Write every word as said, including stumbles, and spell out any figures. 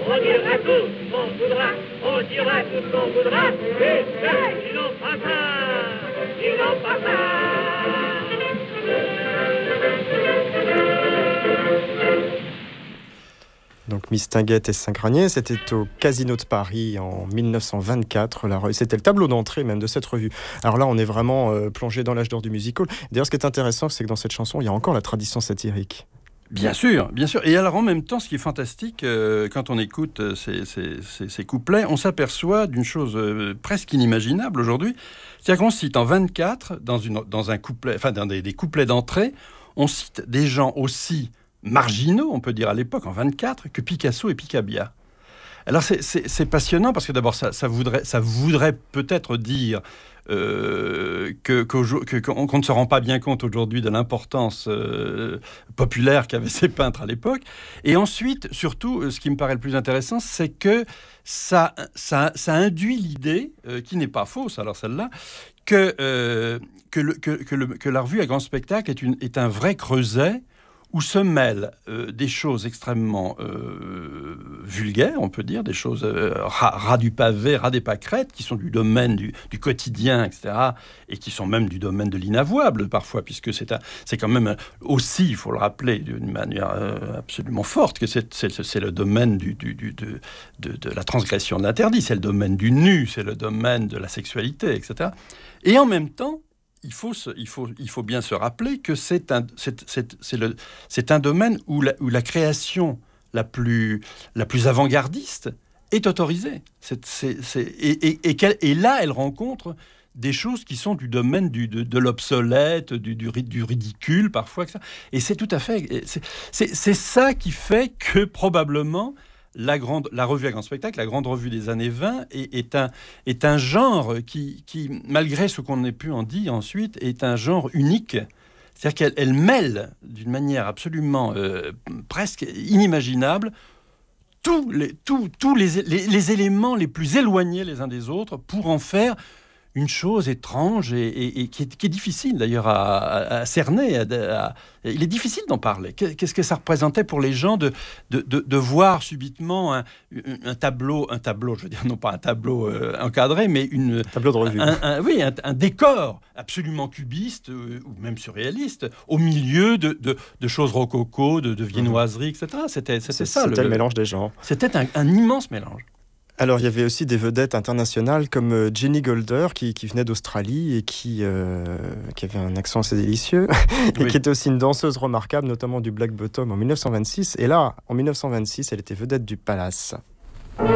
On dira tout ce qu'on voudra, on dira tout ce qu'on voudra, et ils n'ont pas ça, ils n'ont pas ça. Donc Mistinguett et Saint-Granier, c'était au Casino de Paris en dix-neuf cent vingt-quatre. La re... C'était le tableau d'entrée même de cette revue. Alors là, on est vraiment euh, plongé dans l'âge d'or du musical. D'ailleurs, ce qui est intéressant, c'est que dans cette chanson, il y a encore la tradition satirique. Bien sûr, bien sûr. Et alors en même temps, ce qui est fantastique, euh, quand on écoute euh, ces, ces, ces, ces couplets, on s'aperçoit d'une chose euh, presque inimaginable aujourd'hui. C'est-à-dire qu'on cite en vingt-quatre, dans, une, dans un couplet, enfin dans des, des couplets d'entrée, on cite des gens aussi marginaux, on peut dire à l'époque, en vingt-quatre, que Picasso et Picabia. Alors c'est, c'est, c'est passionnant parce que d'abord ça, ça, voudrait, ça voudrait peut-être dire euh, que, que, qu'on, qu'on ne se rend pas bien compte aujourd'hui de l'importance euh, populaire qu'avaient ces peintres à l'époque. Et ensuite, surtout, ce qui me paraît le plus intéressant, c'est que ça, ça, ça induit l'idée, euh, qui n'est pas fausse, alors celle-là, que, euh, que, le, que, que, le, que la revue à grand spectacle est, une, est un vrai creuset où se mêlent euh, des choses extrêmement euh, vulgaires, on peut dire, des choses euh, ras, ras du pavé, ras des pâquerettes, qui sont du domaine du, du quotidien, et cetera, et qui sont même du domaine de l'inavouable, parfois, puisque c'est, un, c'est quand même aussi, il faut le rappeler d'une manière euh, absolument forte, que c'est, c'est, c'est le domaine du, du, du, de, de, de la transgression de l'interdit, c'est le domaine du nu, c'est le domaine de la sexualité, et cetera. Et en même temps, Il faut, se, il, faut, il faut bien se rappeler que c'est un, c'est, c'est, c'est le, c'est un domaine où la, où la création la plus, la plus avant-gardiste est autorisée. C'est, c'est, c'est, et, et, et, et là, elle rencontre des choses qui sont du domaine du, de, de l'obsolète, du, du, du ridicule parfois. Et c'est tout à fait... C'est, c'est, c'est ça qui fait que probablement... La, grande, la revue à grand spectacle, la grande revue des années vingt, est, est, un, est un genre qui, qui, malgré ce qu'on ait pu en dire ensuite, est un genre unique. C'est-à-dire qu'elle elle mêle d'une manière absolument euh, presque inimaginable tous, les, tous, tous les, les, les éléments les plus éloignés les uns des autres pour en faire une chose étrange et, et, et qui, est, qui est difficile d'ailleurs à, à, à cerner. À, à, il est difficile d'en parler. Qu'est-ce que ça représentait pour les gens de, de, de, de voir subitement un, un tableau, un tableau, je veux dire non pas un tableau euh, encadré, mais une tableau de revue. Un, un, oui, un, un décor absolument cubiste euh, ou même surréaliste au milieu de, de, de choses rococo, de, de viennoiseries, et cetera. C'était, c'était C'est, ça. C'était le, le mélange des genres. C'était un, un immense mélange. Alors, il y avait aussi des vedettes internationales comme Jenny Golder, qui, qui venait d'Australie et qui, euh, qui avait un accent assez délicieux, et oui. qui était aussi une danseuse remarquable, notamment du Black Bottom en dix-neuf cent vingt-six. Et là, en dix-neuf cent vingt-six, elle était vedette du Palace.